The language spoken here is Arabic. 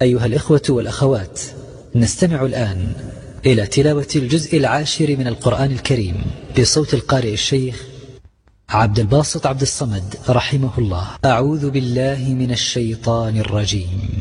أيها الإخوة والأخوات، نستمع الآن إلى تلاوة الجزء 10 من القرآن الكريم بصوت القارئ الشيخ عبد الباسط عبد الصمد رحمه الله. أعوذ بالله من الشيطان الرجيم.